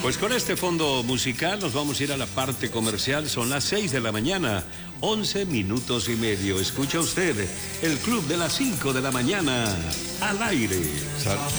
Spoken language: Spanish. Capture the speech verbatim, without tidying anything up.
Pues con este fondo musical nos vamos a ir a la parte comercial. Son las seis de la mañana, once minutos y medio. Escucha usted, el club de las cinco de la mañana, al aire. Sal-